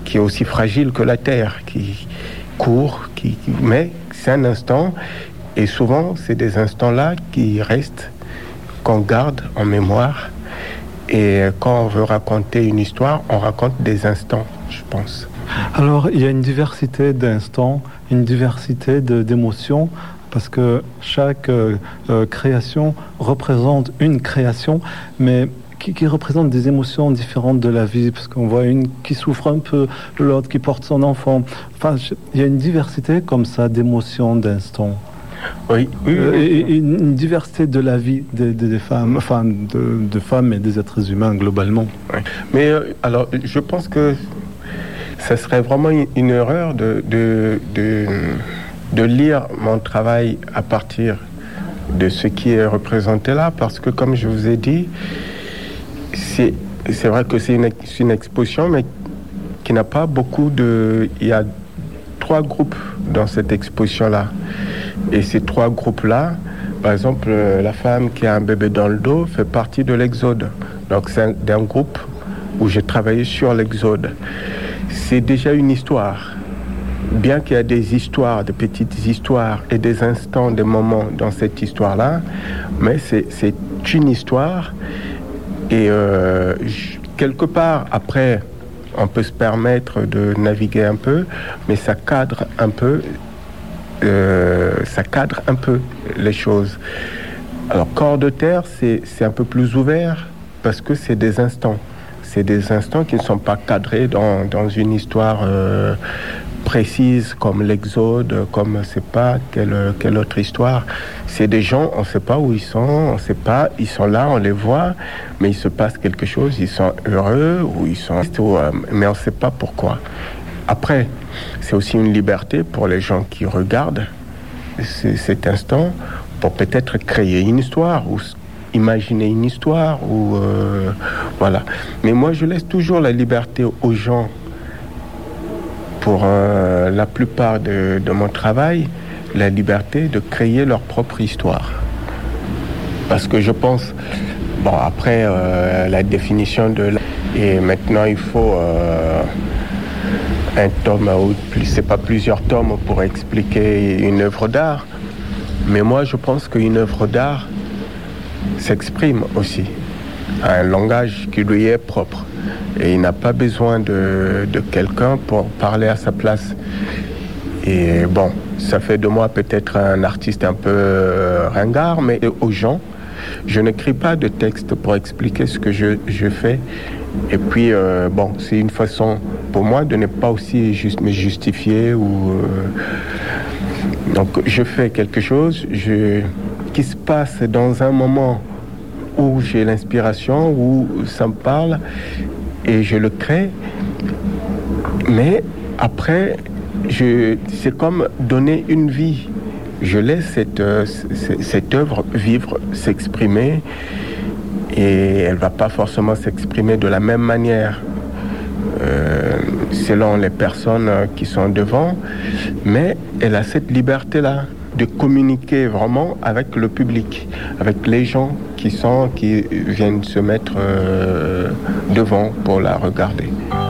qui est aussi fragile que la Terre, qui court, mais c'est un instant, et souvent c'est des instants-là qui restent, qu'on garde en mémoire, et quand on veut raconter une histoire, on raconte des instants, je pense. Alors, il y a une diversité d'instants, une diversité d'émotions, parce que chaque création représente une création, mais qui représente des émotions différentes de la vie, parce qu'on voit une qui souffre un peu, l'autre qui porte son enfant. Enfin, il y a une diversité comme ça d'émotions, d'instants. Oui. Et une diversité de la vie des femmes, enfin de femmes et des êtres humains globalement. Oui. Mais alors, je pense que ça serait vraiment une erreur de lire mon travail à partir de ce qui est représenté là, parce que comme je vous ai dit, c'est vrai que c'est une exposition, mais qui n'a pas beaucoup de... Il y a 3 groupes dans cette exposition-là. Et ces 3 groupes-là, par exemple, la femme qui a un bébé dans le dos fait partie de l'Exode. Donc c'est un groupe où j'ai travaillé sur l'Exode. C'est déjà une histoire. Bien qu'il y a des histoires, des petites histoires et des instants, des moments dans cette histoire-là, mais c'est une histoire. Et quelque part, après, on peut se permettre de naviguer un peu, mais ça cadre un peu les choses. Alors, Corps de Terre, c'est un peu plus ouvert parce que c'est des instants. C'est des instants qui ne sont pas cadrés dans une histoire précise comme l'Exode, comme on ne sait pas quelle autre histoire. C'est des gens, on ne sait pas où ils sont, on ne sait pas, ils sont là, on les voit, mais il se passe quelque chose, ils sont heureux ou ils sont... mais on ne sait pas pourquoi. Après, c'est aussi une liberté pour les gens qui regardent cet instant pour peut-être créer une histoire ou imaginer une histoire ou voilà. Mais moi, je laisse toujours la liberté aux gens pour la plupart de mon travail, la liberté de créer leur propre histoire. Parce que je pense, bon, après la définition et maintenant il faut un tome, c'est pas plusieurs tomes pour expliquer une œuvre d'art, mais moi je pense qu'une œuvre d'art s'exprime aussi, a un langage qui lui est propre. Et il n'a pas besoin de quelqu'un pour parler à sa place. Et bon, ça fait de moi peut-être un artiste un peu ringard, mais aux gens, je n'écris pas de texte pour expliquer ce que je fais. Et puis, bon, c'est une façon pour moi de ne pas aussi juste me justifier. Donc, je fais quelque chose qui se passe dans un moment où j'ai l'inspiration, où ça me parle, et je le crée. Mais après, c'est comme donner une vie. Je laisse cette œuvre vivre, s'exprimer, et elle ne va pas forcément s'exprimer de la même manière selon les personnes qui sont devant, mais elle a cette liberté-là de communiquer vraiment avec le public, avec les gens qui viennent se mettre devant pour la regarder.